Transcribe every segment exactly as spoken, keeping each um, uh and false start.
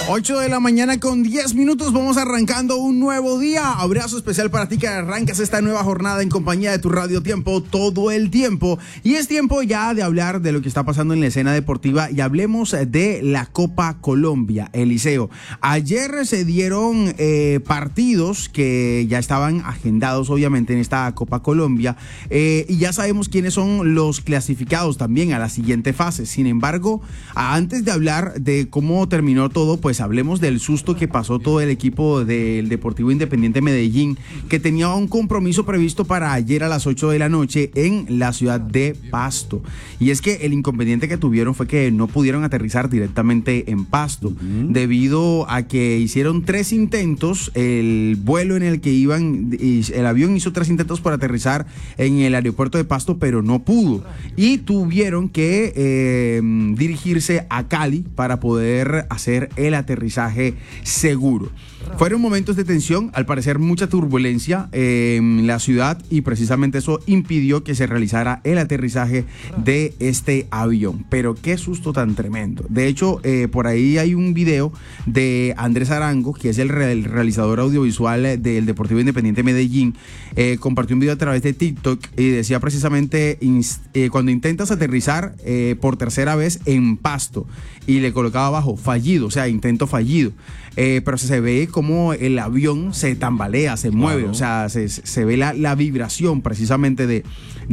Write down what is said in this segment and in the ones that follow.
ocho de la mañana con diez minutos, vamos arrancando un nuevo día. Abrazo especial para ti que arrancas esta nueva jornada en compañía de tu Radio Tiempo todo el tiempo. Y es tiempo ya de hablar de lo que está pasando en la escena deportiva y hablemos de la Copa Colombia, Eliseo. Ayer se dieron eh, partidos que ya estaban agendados obviamente en esta Copa Colombia eh, y ya sabemos quiénes son los clasificados también a la siguiente fase. Sin embargo, antes de hablar de cómo terminó todo, pues hablemos del susto que pasó todo el equipo del Deportivo Independiente Medellín, que tenía un compromiso previsto para ayer a las ocho de la noche en la ciudad de Pasto. Y es que el inconveniente que tuvieron fue que no pudieron aterrizar directamente en Pasto, uh-huh. debido a que hicieron tres intentos, el vuelo en el que iban, el avión hizo tres intentos por aterrizar en el aeropuerto de Pasto, pero no pudo. Y tuvieron que eh, dirigirse a Cali para poder hacer el aterrizaje seguro. Fueron momentos de tensión, al parecer mucha turbulencia eh, en la ciudad, y precisamente eso impidió que se realizara el aterrizaje de este avión. Pero qué susto tan tremendo. De hecho, eh, por ahí hay un video de Andrés Arango, que es el, re el realizador audiovisual del Deportivo Independiente Medellín. Eh, compartió un video a través de TikTok y decía precisamente eh, cuando intentas aterrizar eh, por tercera vez en Pasto, y le colocaba abajo fallido, o sea, intento fallido. Eh, pero se ve como el avión se tambalea, se mueve, claro. O sea, se, se ve la, la vibración precisamente de,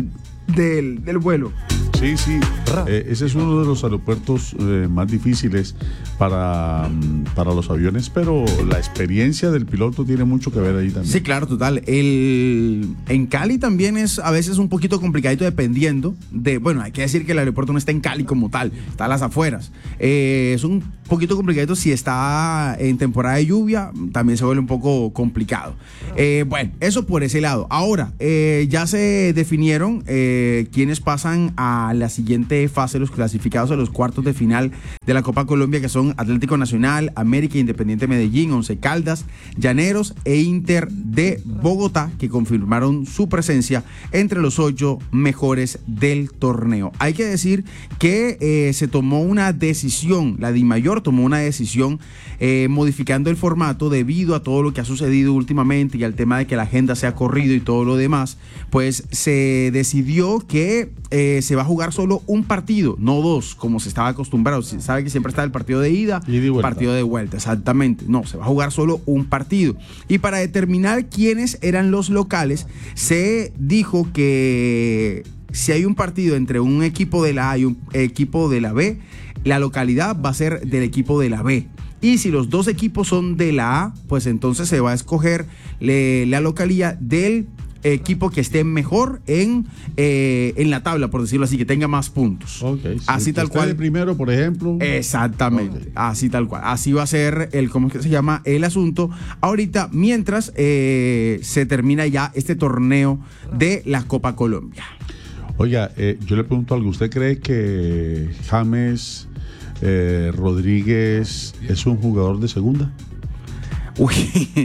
del, del vuelo. Sí, sí, eh, ese es uno de los aeropuertos eh, más difíciles para, para los aviones, pero la experiencia del piloto tiene mucho que ver ahí también. Sí, claro, total. El, en Cali también es a veces un poquito complicadito dependiendo de, bueno, hay que decir que el aeropuerto no está en Cali como tal, está a las afueras. Eh, es un poquito complicadito si está en temporada de lluvia, también se vuelve un poco complicado. Eh, bueno, eso por ese lado. Ahora, eh, ya se definieron eh, quiénes pasan a la siguiente fase, los clasificados a los cuartos de final de la Copa Colombia, que son Atlético Nacional, América, Independiente Medellín, Once Caldas, Llaneros e Inter de Bogotá, que confirmaron su presencia entre los ocho mejores del torneo. Hay que decir que eh, se tomó una decisión, la DIMAYOR tomó una decisión eh, modificando el formato debido a todo lo que ha sucedido últimamente y al tema de que la agenda se ha corrido y todo lo demás. Pues se decidió que eh, se va a jugar solo un partido, no dos, como se estaba acostumbrado. Se sabe que siempre está el partido de ida y de partido de vuelta, exactamente. No, se va a jugar solo un partido. Y para determinar quiénes eran los locales, se dijo que si hay un partido entre un equipo de la A y un equipo de la B, la localidad va a ser del equipo de la B. Y si los dos equipos son de la A, pues entonces se va a escoger le, la localidad del equipo que esté mejor en, eh, en la tabla, por decirlo así, que tenga más puntos. Okay, sí. Así tal cual. El primero, por ejemplo. Exactamente. Okay. Así tal cual. Así va a ser el, ¿cómo es que se llama? El asunto. Ahorita, mientras eh, se termina ya este torneo de la Copa Colombia. Oiga, eh, yo le pregunto algo. ¿Usted cree que James eh, Rodríguez es un jugador de segunda? Uy.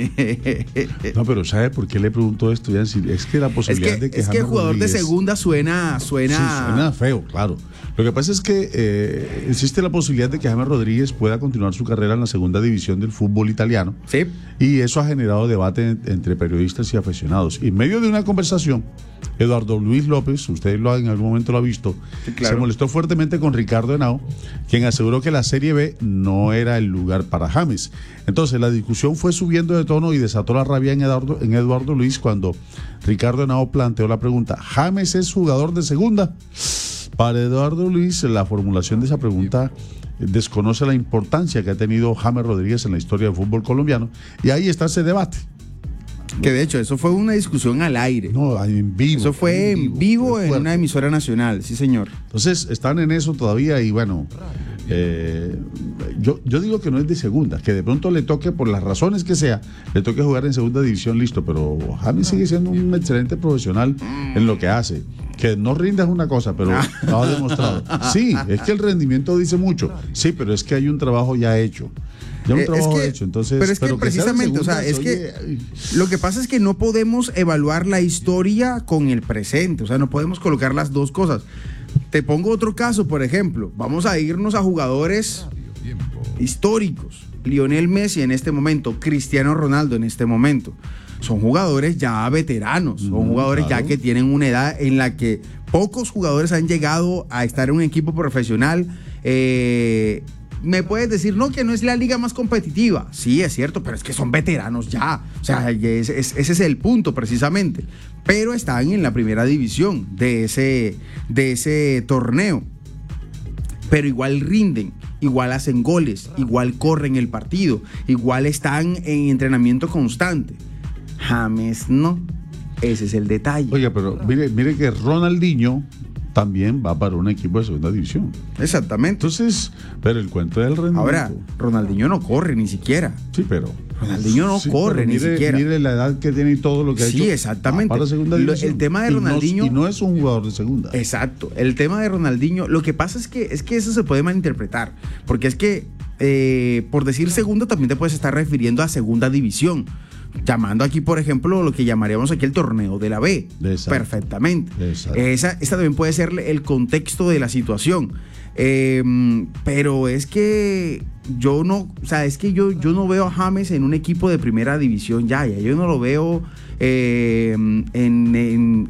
No, pero ¿sabe por qué le pregunto esto? Ya, es que la posibilidad es que, de que es que el jugador Rodríguez... de segunda suena suena sí, suena feo, claro. Lo que pasa es que eh, existe la posibilidad de que James Rodríguez pueda continuar su carrera en la segunda división del fútbol italiano. Sí. Y eso ha generado debate entre periodistas y aficionados. Y en medio de una conversación, Eduardo Luis López, usted lo, en algún momento lo ha visto, sí, claro, se molestó fuertemente con Ricardo Henao, quien aseguró que la Serie B no era el lugar para James. Entonces la discusión fue subiendo de tono y desató la rabia en Eduardo, en Eduardo Luis cuando Ricardo Henao planteó la pregunta: ¿James es jugador de segunda? Para Eduardo Luis, la formulación de esa pregunta desconoce la importancia que ha tenido James Rodríguez en la historia del fútbol colombiano, y ahí está ese debate. Que de hecho, eso fue una discusión al aire. No, en vivo. Eso fue en vivo, vivo en una emisora nacional, sí señor. Entonces, están en eso todavía y bueno, eh, yo, yo digo que no es de segunda, que de pronto le toque, por las razones que sea, le toque jugar en segunda división, listo, pero James sigue siendo un excelente profesional en lo que hace. Que no rinda es una cosa, pero lo ha demostrado. Sí, es que el rendimiento dice mucho, sí, pero es que hay un trabajo ya hecho. Ya un eh, trabajo es que, hecho, entonces. Pero es pero que precisamente, que segunda, o sea, es oye, que lo que pasa es que no podemos evaluar la historia con el presente, o sea, no podemos colocar las dos cosas. Te pongo otro caso, por ejemplo, vamos a irnos a jugadores históricos. Lionel Messi en este momento, Cristiano Ronaldo en este momento. Son jugadores ya veteranos, son mm, jugadores claro. ya que tienen una edad en la que pocos jugadores han llegado a estar en un equipo profesional. Eh, me puedes decir, no, que no es la liga más competitiva. Sí, es cierto, pero es que son veteranos ya. O sea, es, es, ese es el punto precisamente. Pero están en la primera división de ese, de ese torneo. Pero igual rinden, igual hacen goles, igual corren el partido, igual están en entrenamiento constante. James no, ese es el detalle. Oiga, pero mire, mire que Ronaldinho también va para un equipo de segunda división. Exactamente. Entonces, pero el cuento del rendimiento. Ahora, Ronaldinho no corre ni siquiera. Sí, pero Ronaldinho no sí, corre mire, ni siquiera. Mire la edad que tiene y todo lo que ha sí, hecho. Sí, exactamente. Para segunda división. El tema de Ronaldinho. Y no, y no es un jugador de segunda. Exacto. El tema de Ronaldinho, lo que pasa es que, es que eso se puede malinterpretar. Porque es que, eh, por decir segunda, también te puedes estar refiriendo a segunda división. Llamando aquí, por ejemplo, lo que llamaríamos aquí el torneo de la B. Exacto. Perfectamente. Exacto. Esa, esta también puede ser el contexto de la situación. Eh, pero es que yo no, o sea, es que yo, yo no veo a James en un equipo de primera división ya, ya. Yo no lo veo eh, en, en,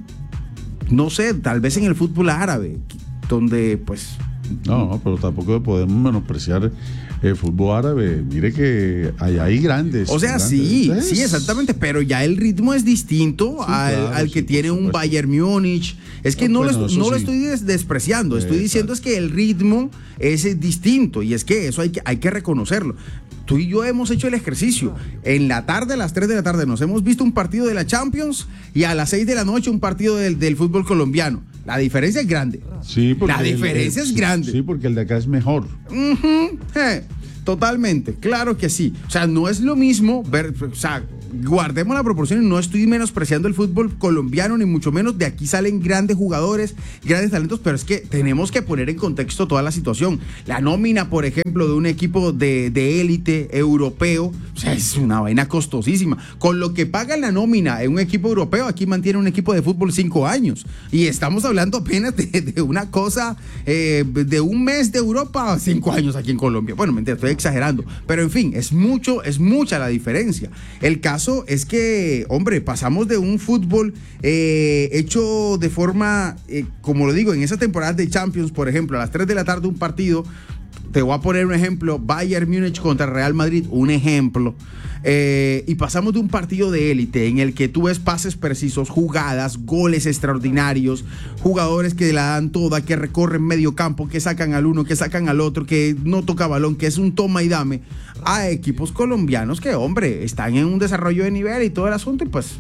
no sé, tal vez en el fútbol árabe, donde pues... No, no, pero tampoco podemos menospreciar el fútbol árabe. Mire que allá hay grandes. O sea, grandes. sí, ¿Es? sí, exactamente, pero ya el ritmo es distinto sí, al, claro, al que sí, tiene un Bayern Múnich. Es que no, no, bueno, lo, no sí. lo estoy despreciando, estoy eh, diciendo claro. es que el ritmo es distinto y es que eso hay que, hay que reconocerlo. Tú y yo hemos hecho el ejercicio. En la tarde, a las tres de la tarde, nos hemos visto un partido de la Champions y a las seis de la noche un partido del, del fútbol colombiano. La diferencia es grande. Sí, porque la diferencia el, es grande. Sí, porque el de acá es mejor. Uh-huh. Eh, totalmente, claro que sí. O sea, no es lo mismo ver, o sea, guardemos la proporción y no estoy menospreciando el fútbol colombiano, ni mucho menos. De aquí salen grandes jugadores, grandes talentos, pero es que tenemos que poner en contexto toda la situación. La nómina, por ejemplo, de un equipo de, de élite europeo, o sea, es una vaina costosísima. Con lo que pagan la nómina en un equipo europeo, aquí mantiene un equipo de fútbol cinco años. Y estamos hablando apenas de, de una cosa, eh, de un mes de Europa a cinco años aquí en Colombia. Bueno, mentira, estoy exagerando. Pero en fin, es mucho, es mucha la diferencia. El caso es que, hombre, pasamos de un fútbol eh, hecho de forma, eh, como lo digo, en esa temporada de Champions, por ejemplo, a las tres de la tarde un partido, te voy a poner un ejemplo, Bayern Múnich contra Real Madrid, un ejemplo, eh, y pasamos de un partido de élite en el que tú ves pases precisos, jugadas, goles extraordinarios, jugadores que la dan toda, que recorren medio campo, que sacan al uno, que sacan al otro, que no toca balón, que es un toma y dame, a equipos colombianos que, hombre, están en un desarrollo de nivel y todo el asunto, y pues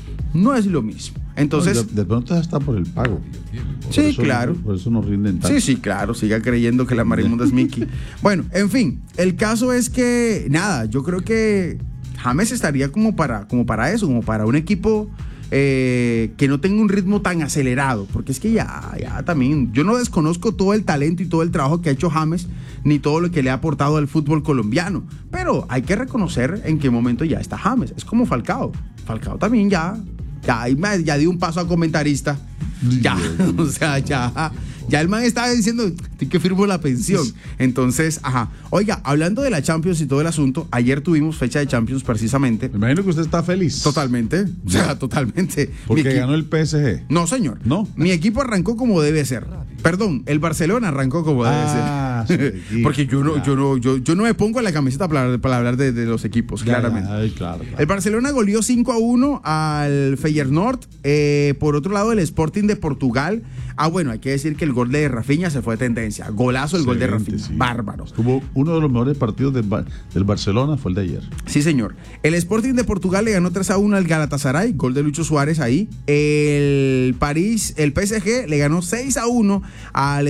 no es lo mismo. Entonces, no, de, de pronto está por el pago. Por sí, eso, claro. Por eso nos rinden tanto. Sí, sí, claro. Siga creyendo que la Marimonda es Mickey. Bueno, en fin, el caso es que, nada, yo creo que James estaría como para, como para eso, como para un equipo eh, que no tenga un ritmo tan acelerado. Porque es que ya, ya también, yo no desconozco todo el talento y todo el trabajo que ha hecho James, ni todo lo que le ha aportado al fútbol colombiano. Pero hay que reconocer en qué momento ya está James. Es como Falcao. Falcao también ya... Ya, ya dio un paso a comentarista. Ya, o sea, ya, ya el man estaba diciendo que firmo la pensión. Entonces, ajá. Oiga, hablando de la Champions y todo el asunto, ayer tuvimos fecha de Champions precisamente. Me imagino que usted está feliz. Totalmente, o sea, totalmente. Porque equi- ganó el P S G. No, señor. No. Mi equipo arrancó como debe ser. Perdón, el Barcelona arrancó como debe ah, ser. Porque yo no, yo no, yo, yo no me pongo en la camiseta para, para hablar de, de los equipos, ya, claramente. Ay, claro, claro. El Barcelona goleó cinco a uno al Feyenoord. Eh, por otro lado, el Sporting de Portugal. Ah, bueno, hay que decir que el gol de Rafinha se fue de tendencia. Golazo el Excelente, gol de Rafinha. Sí. Bárbaro. Tuvo uno de los mejores partidos del, del Barcelona, fue el de ayer. Sí, señor. El Sporting de Portugal le ganó tres a uno al Galatasaray. Gol de Lucho Suárez ahí. El París, el P S G le ganó seis a uno al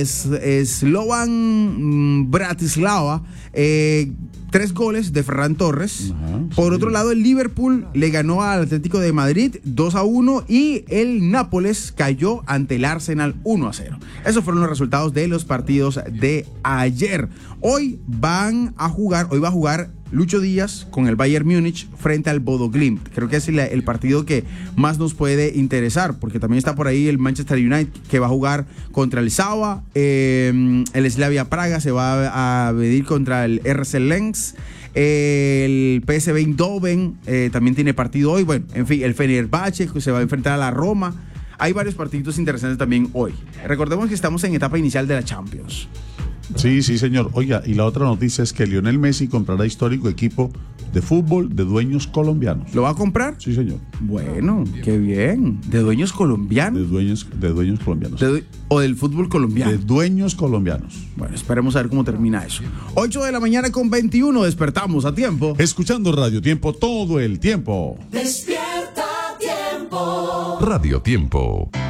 Slovan Bratislava. Eh, Tres goles de Ferran Torres. Ajá, Por sí. otro lado, el Liverpool le ganó al Atlético de Madrid dos a uno y el Nápoles cayó ante el Arsenal uno a cero. Esos fueron los resultados de los partidos de ayer. Hoy van a jugar, hoy va a jugar Lucho Díaz con el Bayern Múnich frente al Bodo Glimt. Creo que es el, el partido que más nos puede interesar, porque también está por ahí el Manchester United que va a jugar contra el Sava, eh, el Slavia Praga se va a medir contra el R C Lens Besiktas, eh, el P S V Eindhoven eh, también tiene partido hoy. Bueno, en fin, el Fenerbahce que se va a enfrentar a la Roma. Hay varios partidos interesantes también hoy. Recordemos que estamos en etapa inicial de la Champions. Sí, sí, señor. Oiga, y la otra noticia es que Lionel Messi comprará histórico equipo de fútbol de dueños colombianos. ¿Lo va a comprar? Sí, señor. Bueno, qué bien. ¿De dueños colombianos? De dueños, de dueños colombianos. De, ¿O del fútbol colombiano? De dueños colombianos. Bueno, esperemos a ver cómo termina eso. ocho de la mañana con veintiuno, despertamos a tiempo. Escuchando Radio Tiempo todo el tiempo. Despierta Tiempo. Radio Tiempo.